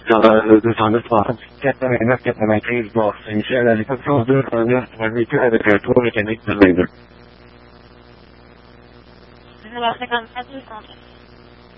Dus aan het wachten. Ik heb mijn Facebook en ik zei dat ik het zo doe van ja, maar ik heb het retorisch en niet te leven. Hello, 55 cents.